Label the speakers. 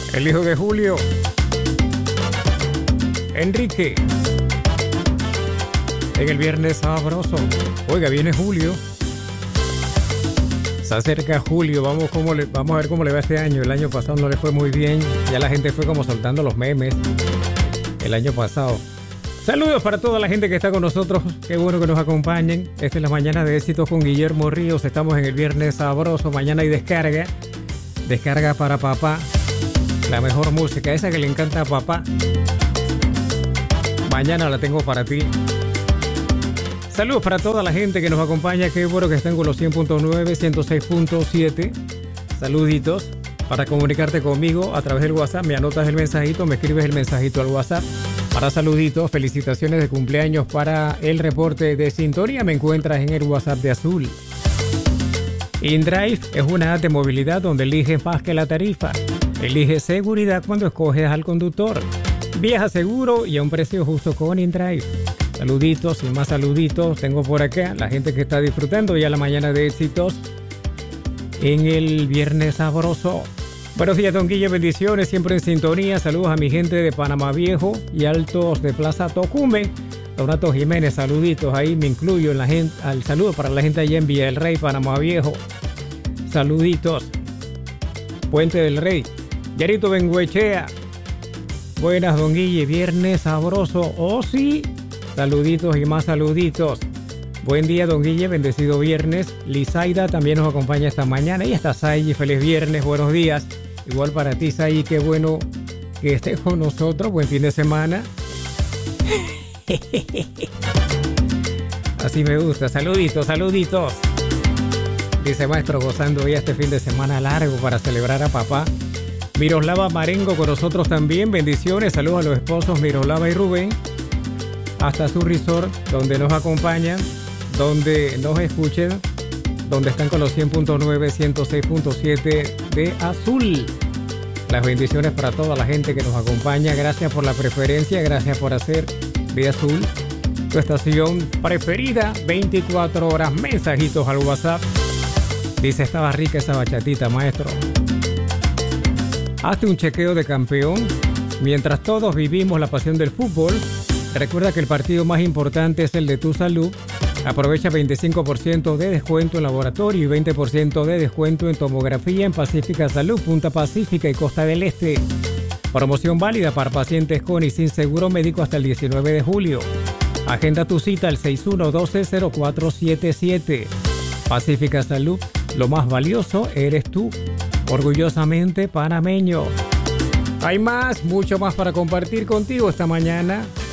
Speaker 1: El hijo de Julio, Enrique. En el viernes sabroso. Oiga, viene Julio. Se acerca Julio. Vamos a ver cómo le va este año. El año pasado no le fue muy bien. Ya la gente fue como soltando los memes el año pasado. Saludos para toda la gente que está con nosotros. Qué bueno que nos acompañen. Esta es la mañana de éxitos con Guillermo Ríos. Estamos en el viernes sabroso. Mañana hay descarga. Descarga para papá. La mejor música, esa que le encanta a papá. Mañana la tengo para ti. Saludos para toda la gente que nos acompaña. Qué bueno que estén con los 100.9, 106.7. Saluditos. Para comunicarte conmigo a través del WhatsApp, me anotas el mensajito, me escribes el mensajito al WhatsApp. Para saluditos, felicitaciones de cumpleaños para el reporte de sintonía. Me encuentras en el WhatsApp de Azul. InDrive es una app de movilidad donde eliges más que la tarifa. Elige seguridad cuando escoges al conductor. Viaja seguro y a un precio justo con InDrive. Saluditos y más saluditos. Tengo por acá la gente que está disfrutando ya la mañana de éxitos en el viernes sabroso. Buenos días, don Guille, bendiciones, siempre en sintonía. Saludos a mi gente de Panamá Viejo y Altos de Plaza Tocumen. Donato Jiménez, saluditos, ahí me incluyo en la gente, al saludo para la gente allá en Villa del Rey, Panamá Viejo. Saluditos. Puente del Rey. Yarito Benguechea. Buenas, don Guille, viernes sabroso. Oh, sí. Saluditos y más saluditos. Buen día, don Guille, bendecido viernes. Lizaida también nos acompaña esta mañana. Y está Sayi, feliz viernes, buenos días. Igual para ti, Sayi, qué bueno que estés con nosotros. Buen fin de semana. Así me gusta. Saluditos, saluditos. Dice maestro, gozando ya este fin de semana largo para celebrar a papá. Miroslava Marengo con nosotros también. Bendiciones, saludos a los esposos Miroslava y Rubén. Hasta su resort, donde nos acompañan, donde nos escuchen, donde están con los 100.9, 106.7 de Azul. Las bendiciones para toda la gente que nos acompaña. Gracias por la preferencia, gracias por hacer de Azul tu estación preferida. 24 horas, mensajitos al WhatsApp. Dice, estaba rica esa bachatita, maestro. Hazte un chequeo de campeón. Mientras todos vivimos la pasión del fútbol, recuerda que el partido más importante es el de tu salud. Aprovecha 25% de descuento en laboratorio y 20% de descuento en tomografía en Pacífica Salud, Punta Pacífica y Costa del Este. Promoción válida para pacientes con y sin seguro médico hasta el 19 de julio. Agenda tu cita al 6112-0477. Pacífica Salud, lo más valioso eres tú. Orgullosamente panameño. Hay más, mucho más para compartir contigo esta mañana.